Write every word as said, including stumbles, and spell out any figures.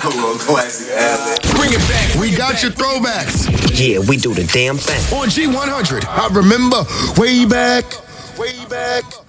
Real classic ad. Bring it back. We got your throwbacks. Yeah, we do the damn thing. On G one hundred. I remember way back, way back.